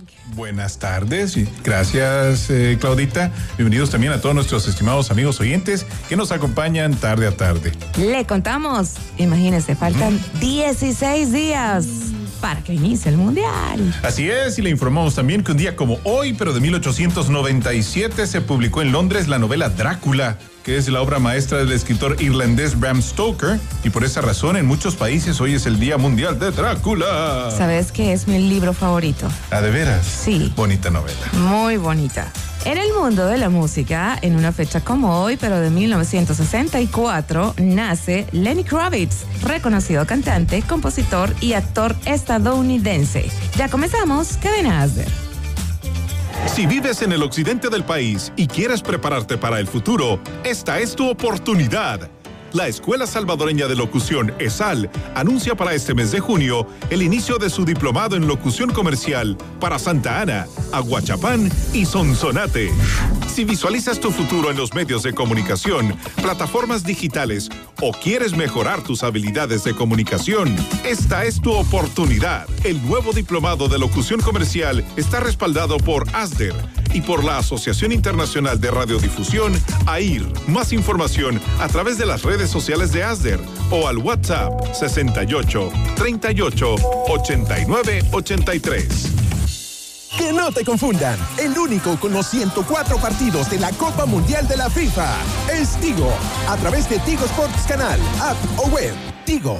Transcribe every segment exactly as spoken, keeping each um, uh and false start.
Buenas tardes, gracias eh, Claudita. Bienvenidos también a todos nuestros estimados amigos oyentes que nos acompañan tarde a tarde. Le contamos, imagínense, faltan mm. dieciséis días para que inicie el Mundial. Así es, y le informamos también que un día como hoy, pero de mil ochocientos noventa y siete, se publicó en Londres la novela Drácula, que es la obra maestra del escritor irlandés Bram Stoker, y por esa razón en muchos países hoy es el Día Mundial de Drácula. ¿Sabes qué es mi libro favorito? ¿Ah, de veras? Sí. Bonita novela. Muy bonita. En el mundo de la música, en una fecha como hoy, pero de mil novecientos sesenta y cuatro, nace Lenny Kravitz, reconocido cantante, compositor y actor estadounidense. Ya comenzamos, Cadena Asder. Si vives en el occidente del país y quieres prepararte para el futuro, esta es tu oportunidad. La Escuela Salvadoreña de Locución, ESAL, anuncia para este mes de junio el inicio de su diplomado en locución comercial para Santa Ana, Aguachapán y Sonsonate. Si visualizas tu futuro en los medios de comunicación, plataformas digitales o quieres mejorar tus habilidades de comunicación, esta es tu oportunidad. El nuevo diplomado de locución comercial está respaldado por ASDER y por la Asociación Internacional de Radiodifusión, AIR. Más información a través de las redes sociales de ASDER o al WhatsApp sesenta y ocho, treinta y ocho, ochenta y nueve, ochenta y tres. Que no te confundan, el único con los ciento cuatro partidos de la Copa Mundial de la FIFA es Tigo, a través de Tigo Sports Canal, app o web. Tigo.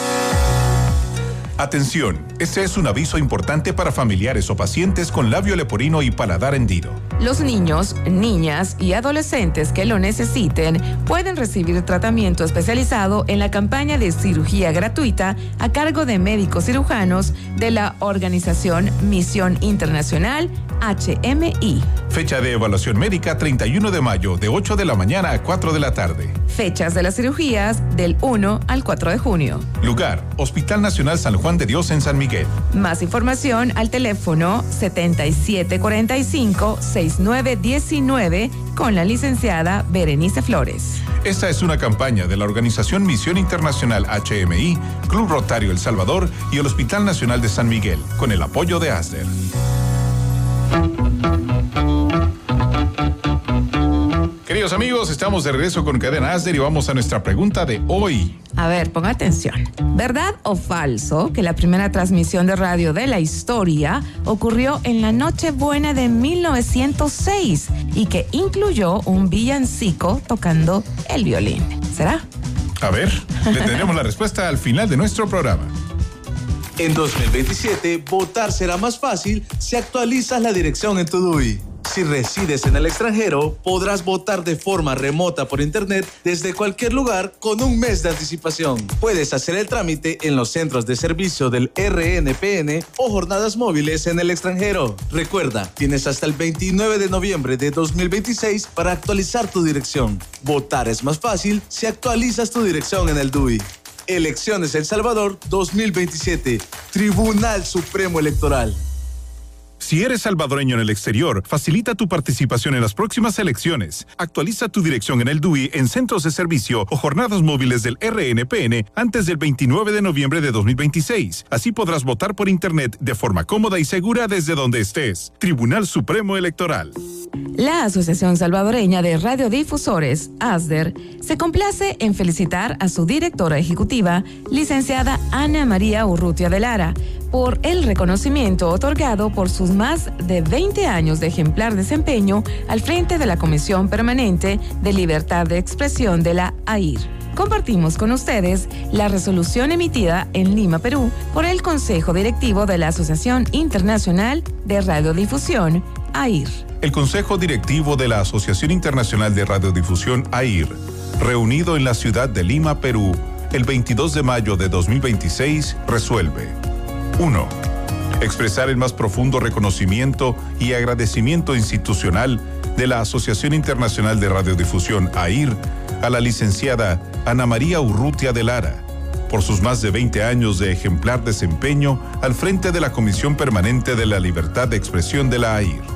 Atención, este es un aviso importante para familiares o pacientes con labio leporino y paladar hendido. Los niños, niñas y adolescentes que lo necesiten pueden recibir tratamiento especializado en la campaña de cirugía gratuita a cargo de médicos cirujanos de la organización Misión Internacional H M I. Fecha de evaluación médica treinta y uno de mayo, de ocho de la mañana a cuatro de la tarde. Fechas de las cirugías del uno al cuatro de junio. Lugar, Hospital Nacional San Juan de Dios en San Miguel. Más información al teléfono setenta y siete cuarenta y cinco, sesenta y nueve diecinueve con la licenciada Berenice Flores. Esta es una campaña de la organización Misión Internacional H M I, Club Rotario El Salvador y el Hospital Nacional de San Miguel, con el apoyo de ASDER. Queridos amigos, estamos de regreso con Cadena Asder y vamos a nuestra pregunta de hoy. A ver, ponga atención. ¿Verdad o falso que la primera transmisión de radio de la historia ocurrió en la Nochebuena de mil novecientos seis y que incluyó un villancico tocando el violín? ¿Será? A ver, le tendremos la respuesta al final de nuestro programa. En dos mil veintisiete, votar será más fácil si actualizas la dirección en tu D U I. Si resides en el extranjero, podrás votar de forma remota por internet desde cualquier lugar con un mes de anticipación. Puedes hacer el trámite en los centros de servicio del R N P N o jornadas móviles en el extranjero. Recuerda, tienes hasta el veintinueve de noviembre de dos mil veintiséis para actualizar tu dirección. Votar es más fácil si actualizas tu dirección en el D U I. Elecciones El Salvador dos mil veintisiete. Tribunal Supremo Electoral. Si eres salvadoreño en el exterior, facilita tu participación en las próximas elecciones. Actualiza tu dirección en el D U I en centros de servicio o jornadas móviles del R N P N antes del veintinueve de noviembre de dos mil veintiséis. Así podrás votar por internet de forma cómoda y segura desde donde estés. Tribunal Supremo Electoral. La Asociación Salvadoreña de Radiodifusores, ASDER, se complace en felicitar a su directora ejecutiva, licenciada Ana María Urrutia de Lara, por el reconocimiento otorgado por sus más de veinte años de ejemplar desempeño al frente de la Comisión Permanente de Libertad de Expresión de la AIR. Compartimos con ustedes la resolución emitida en Lima, Perú, por el Consejo Directivo de la Asociación Internacional de Radiodifusión, AIR. El Consejo Directivo de la Asociación Internacional de Radiodifusión, AIR, reunido en la ciudad de Lima, Perú, el veintidós de mayo de dos mil veintiséis, resuelve: uno. Expresar el más profundo reconocimiento y agradecimiento institucional de la Asociación Internacional de Radiodifusión, AIR, a la licenciada Ana María Urrutia de Lara, por sus más de veinte años de ejemplar desempeño al frente de la Comisión Permanente de la Libertad de Expresión de la AIR.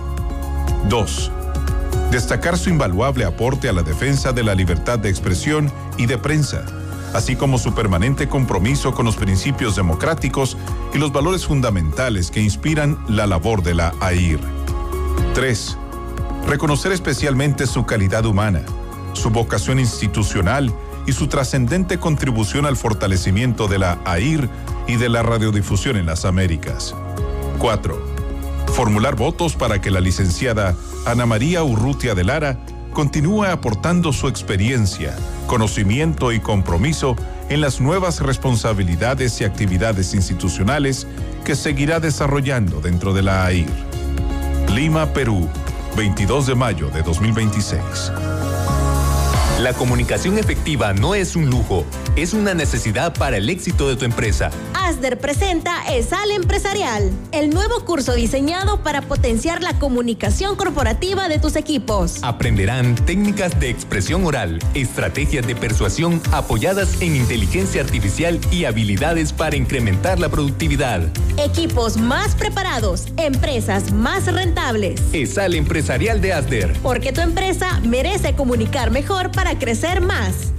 dos. Destacar su invaluable aporte a la defensa de la libertad de expresión y de prensa, así como su permanente compromiso con los principios democráticos y los valores fundamentales que inspiran la labor de la A I R. tres. Reconocer especialmente su calidad humana, su vocación institucional y su trascendente contribución al fortalecimiento de la A I R y de la radiodifusión en las Américas. cuatro. Formular votos para que la licenciada Ana María Urrutia de Lara continúe aportando su experiencia, conocimiento y compromiso en las nuevas responsabilidades y actividades institucionales que seguirá desarrollando dentro de la A I R. Lima, Perú, veintidós de mayo de dos mil veintiséis. La comunicación efectiva no es un lujo, es una necesidad para el éxito de tu empresa. ASDER presenta ESAL Empresarial, el nuevo curso diseñado para potenciar la comunicación corporativa de tus equipos. Aprenderán técnicas de expresión oral, estrategias de persuasión apoyadas en inteligencia artificial y habilidades para incrementar la productividad. Equipos más preparados, empresas más rentables. ESAL Empresarial de ASDER. Porque tu empresa merece comunicar mejor para crecer más.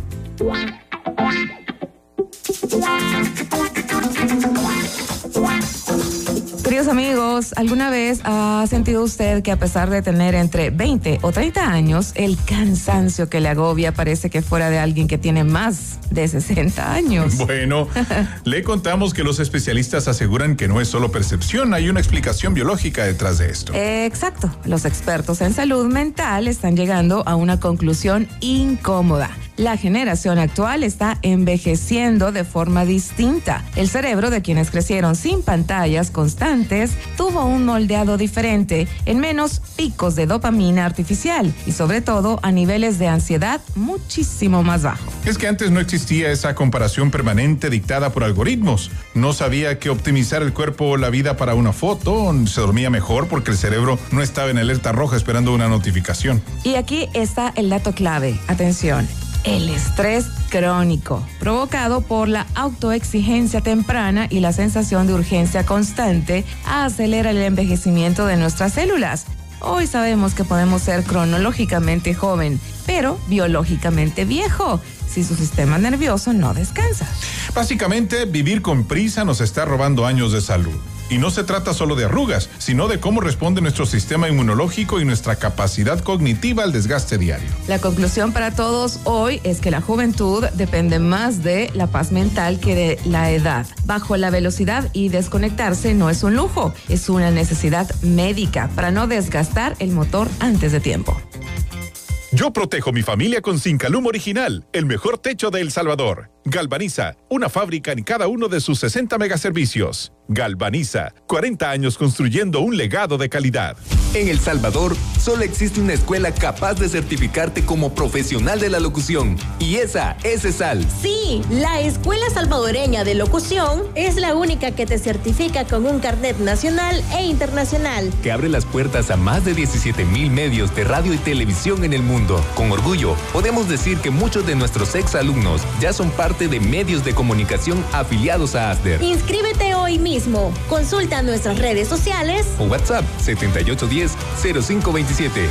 Queridos amigos, ¿alguna vez ha sentido usted que a pesar de tener entre veinte o treinta años, el cansancio que le agobia parece que fuera de alguien que tiene más de sesenta años? Bueno, le contamos que los especialistas aseguran que no es solo percepción, hay una explicación biológica detrás de esto. Exacto. Los expertos en salud mental están llegando a una conclusión incómoda. La generación actual está envejeciendo de forma distinta. El cerebro de quienes crecieron sin pantallas constantes tuvo un moldeado diferente, en menos picos de dopamina artificial y sobre todo a niveles de ansiedad muchísimo más bajos. Es que antes no existía esa comparación permanente dictada por algoritmos. No sabía que optimizar el cuerpo o la vida para una foto, se dormía mejor porque el cerebro no estaba en alerta roja esperando una notificación. Y aquí está el dato clave. Atención. El estrés crónico, provocado por la autoexigencia temprana y la sensación de urgencia constante, acelera el envejecimiento de nuestras células. Hoy sabemos que podemos ser cronológicamente joven, pero biológicamente viejo, si su sistema nervioso no descansa. Básicamente, vivir con prisa nos está robando años de salud. Y no se trata solo de arrugas, sino de cómo responde nuestro sistema inmunológico y nuestra capacidad cognitiva al desgaste diario. La conclusión para todos hoy es que la juventud depende más de la paz mental que de la edad. Bajo la velocidad y desconectarse no es un lujo, es una necesidad médica para no desgastar el motor antes de tiempo. Yo protejo mi familia con Zincalum Original, el mejor techo de El Salvador. Galvaniza, una fábrica en cada uno de sus sesenta megaservicios. Galvaniza, cuarenta años construyendo un legado de calidad. En El Salvador, solo existe una escuela capaz de certificarte como profesional de la locución. Y esa es ESAL. Sí, la Escuela Salvadoreña de Locución es la única que te certifica con un carnet nacional e internacional. Que abre las puertas a más de diecisiete mil medios de radio y televisión en el mundo. Con orgullo, podemos decir que muchos de nuestros exalumnos ya son parte de medios de comunicación afiliados a ASDER. Inscríbete hoy mismo. Consulta nuestras redes sociales o WhatsApp setenta y ocho diez cero cinco veintisiete.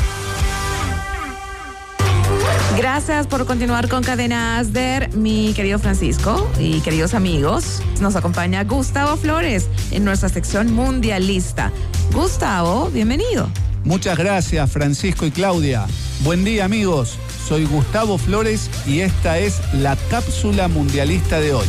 Gracias por continuar con Cadena ASDER, mi querido Francisco y queridos amigos. Nos acompaña Gustavo Flores en nuestra sección mundialista. Gustavo, bienvenido. Muchas gracias, Francisco y Claudia. Buen día, amigos. Soy Gustavo Flores y esta es la cápsula mundialista de hoy.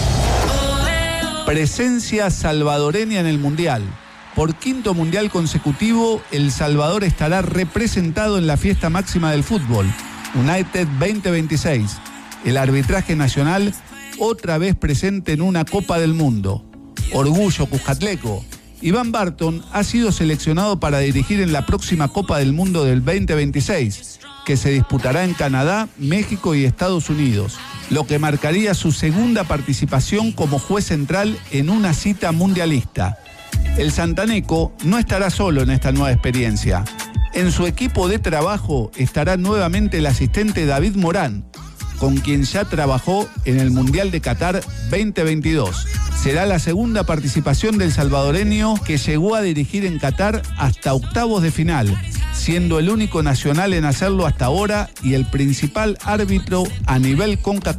Presencia salvadoreña en el Mundial. Por quinto Mundial consecutivo, El Salvador estará representado en la fiesta máxima del fútbol, United veinte veintiséis. El arbitraje nacional otra vez presente en una Copa del Mundo. Orgullo cuscatleco. Iván Barton ha sido seleccionado para dirigir en la próxima Copa del Mundo del veinte veintiséis, que se disputará en Canadá, México y Estados Unidos, lo que marcaría su segunda participación como juez central en una cita mundialista. El santaneco no estará solo en esta nueva experiencia. En su equipo de trabajo estará nuevamente el asistente David Morán, con quien ya trabajó en el Mundial de Qatar veinte veintidós. Será la segunda participación del salvadoreño que llegó a dirigir en Qatar hasta octavos de final, siendo el único nacional en hacerlo hasta ahora y el principal árbitro a nivel CONCACAF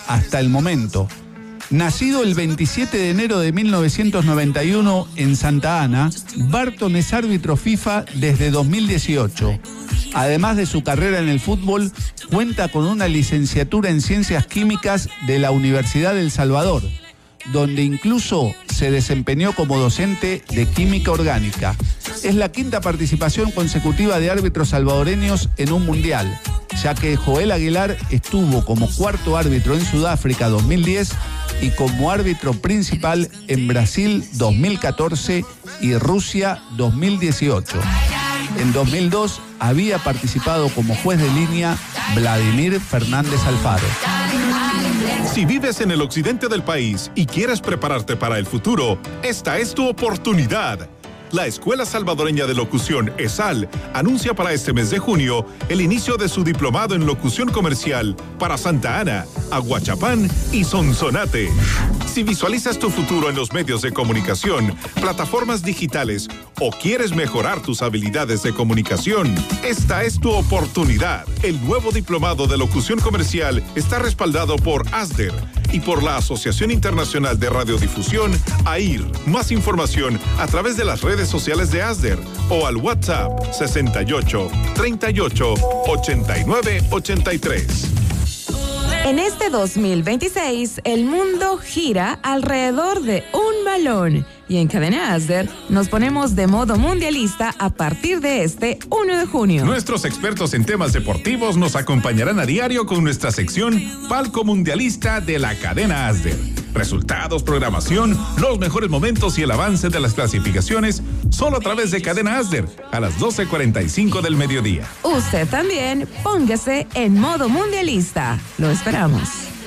hasta el momento. Nacido el veintisiete de enero de mil novecientos noventa y uno en Santa Ana, Barton es árbitro FIFA desde dos mil dieciocho. Además de su carrera en el fútbol, cuenta con una licenciatura en Ciencias Químicas de la Universidad del Salvador, donde incluso se desempeñó como docente de Química Orgánica. Es la quinta participación consecutiva de árbitros salvadoreños en un mundial, ya que Joel Aguilar estuvo como cuarto árbitro en Sudáfrica dos mil diez y como árbitro principal en Brasil dos mil catorce y Rusia dos mil dieciocho. En dos mil dos había participado como juez de línea Vladimir Fernández Alfaro. Si vives en el occidente del país y quieres prepararte para el futuro, esta es tu oportunidad. La Escuela Salvadoreña de Locución, ESAL, anuncia para este mes de junio el inicio de su diplomado en locución comercial para Santa Ana, Aguachapán y Sonsonate. Si visualizas tu futuro en los medios de comunicación, plataformas digitales o quieres mejorar tus habilidades de comunicación, esta es tu oportunidad. El nuevo diplomado de locución comercial está respaldado por ASDER y por la Asociación Internacional de Radiodifusión, AIR. Más información a través de las redes sociales de ASDER o al WhatsApp sesenta y ocho, treinta y ocho, ochenta y nueve, ochenta y tres. En este dos mil veintiséis, el mundo gira alrededor de un balón. Y en Cadena ASDER nos ponemos de modo mundialista a partir de este primero de junio. Nuestros expertos en temas deportivos nos acompañarán a diario con nuestra sección Palco Mundialista de la Cadena ASDER. Resultados, programación, los mejores momentos y el avance de las clasificaciones solo a través de Cadena ASDER a las doce cuarenta y cinco del mediodía. Usted también póngase en modo mundialista. Lo esperamos.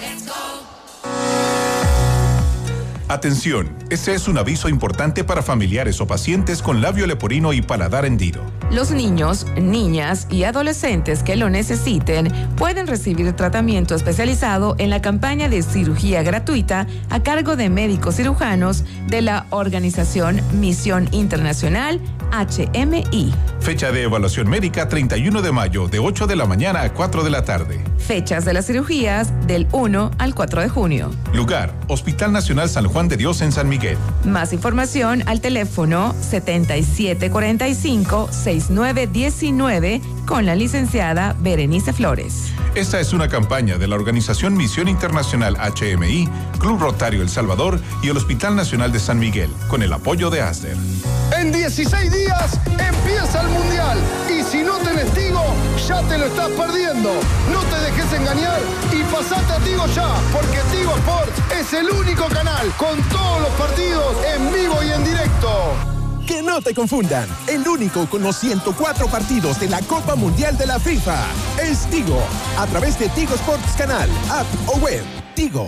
Atención, este es un aviso importante para familiares o pacientes con labio leporino y paladar hendido. Los niños, niñas y adolescentes que lo necesiten pueden recibir tratamiento especializado en la campaña de cirugía gratuita a cargo de médicos cirujanos de la organización Misión Internacional H M I. Fecha de evaluación médica treinta y uno de mayo de ocho de la mañana a cuatro de la tarde. Fechas de las cirugías del uno al cuatro de junio. Lugar, Hospital Nacional San Juan de Dios en San Miguel. Más información al teléfono setenta y siete cuarenta y cinco, sesenta y nueve diecinueve con la licenciada Berenice Flores. Esta es una campaña de la organización Misión Internacional H M I, Club Rotario El Salvador y el Hospital Nacional de San Miguel, con el apoyo de ASDER. En dieciséis días empieza el Mundial y si no tenés Tigo, ya te lo estás perdiendo. No te dejes engañar y pasate a Tigo ya, porque Tigo Sports es el único canal con todos los partidos en vivo y en directo. Que no te confundan, el único con los ciento cuatro partidos de la Copa Mundial de la FIFA es Tigo, a través de Tigo Sports Canal, app o web. Tigo.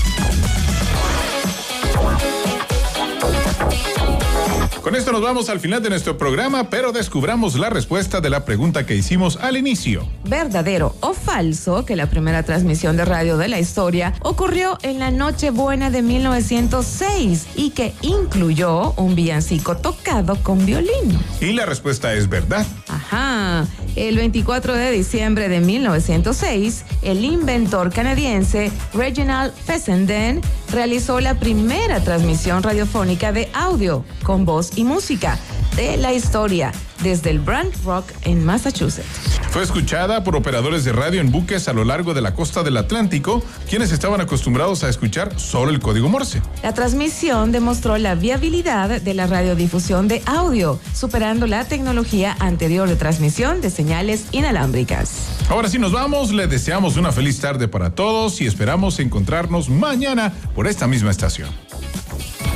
Con esto nos vamos al final de nuestro programa, pero descubramos la respuesta de la pregunta que hicimos al inicio. ¿Verdadero o falso que la primera transmisión de radio de la historia ocurrió en la Nochebuena de mil novecientos seis y que incluyó un villancico tocado con violín? Y la respuesta es verdad. Ajá. El veinticuatro de diciembre de mil novecientos seis, el inventor canadiense Reginald Fessenden realizó la primera transmisión radiofónica de audio con voz y música de la historia desde el Brant Rock en Massachusetts. Fue escuchada por operadores de radio en buques a lo largo de la costa del Atlántico, quienes estaban acostumbrados a escuchar solo el código Morse. La transmisión demostró la viabilidad de la radiodifusión de audio, superando la tecnología anterior de transmisión de señales inalámbricas. Ahora sí nos vamos, le deseamos una feliz tarde para todos y esperamos encontrarnos mañana por esta misma estación.